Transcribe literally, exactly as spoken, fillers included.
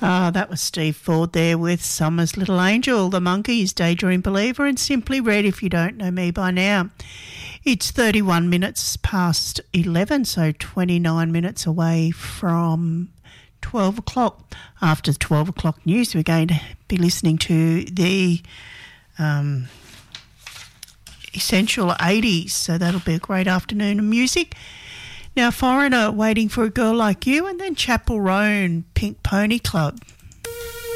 Ah, that was Steve Ford there with Summer's Little Angel, The Monkees, Daydream Believer, and Simply Red if you don't know me by now. It's thirty-one minutes past eleven, so twenty-nine minutes away from twelve o'clock. After the twelve o'clock news, we're going to be listening to the um, Essential eighties, so that'll be a great afternoon of music. Now, Foreigner, Waiting for a Girl Like You, and then Chapel Roan, Pink Pony Club.